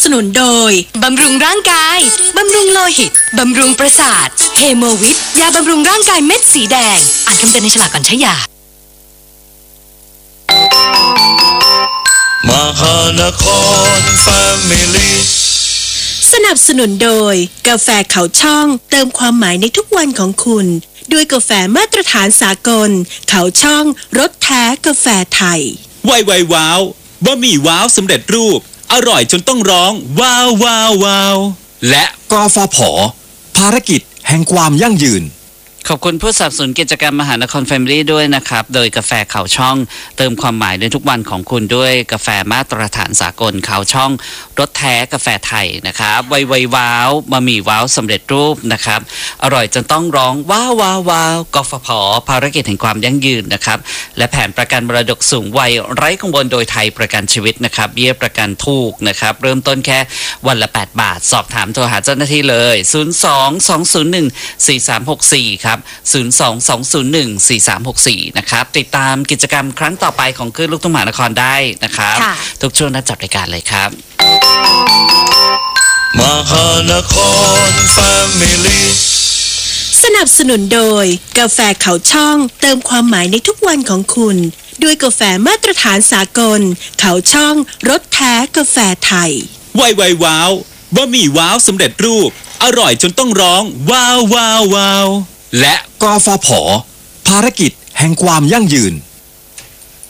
นุนโดยบำรุงร่างกายบำรุงโลหิตบำรุงประสาทเฮโมวิทยาบำรุงร่างกายเม็ดสีแดงอ่านคำเตือนในฉลากก่อนใช้ยามหานครแฟมิลี่สนับสนุนโดยกาแฟเขาช่องเติมความหมายในทุกวันของคุณด้วยกาแฟมาตรฐานสากลเขาช่องรสแท้กาแฟไทยไวว้าวบะหมี่ว้าวสำเร็จรูปอร่อยจนต้องร้องว้าวว้าวว้าวและกฟผ.ภารกิจแห่งความยั่งยืนขอบคุณผู้สนับสนุนกิจกรรมมหานครแฟมิลี่ด้วยนะครับโดยกาแฟเขาช่องเติมความหมายในทุกวันของคุณด้วยกาแฟมาตรฐานสากลเขาช่องรสแท้กาแฟไทยนะครับไวว้าวบะหมี่ว้าวสำเร็จรูปนะครับอร่อยจนต้องร้องว้าวว้าวว้าวกฟผ.ภารกิจแห่งความยั่งยืนนะครับและแผนประกันมรดกสูงวัยไร้กังวลโดยไทยประกันชีวิตนะครับเบี้ยประกันถูกนะครับเริ่มต้นแค่วันละ8 บาทสอบถามโทรหาเจ้าหน้าที่เลย02-201-4364ครับ02-201-4364นะครับติดตามกิจกรรมครั้งต่อไปของคลื่นลูกทุ่งมหานครได้นะครับทุกช่วงนัดจับรายการเลยครับมหานครแฟมิลี่สนับสนุนโดยกาแฟเขาช่องเติมความหมายในทุกวันของคุณด้วยกาแฟมาตรฐานสากลเขาช่องรสแท้กาแฟไทยไวว้าวบะหมี่ว้าวสำเร็จรูปอร่อยจนต้องร้องว้าวว้าวว้าวและกฟผ.ภารกิจแห่งความยั่งยืน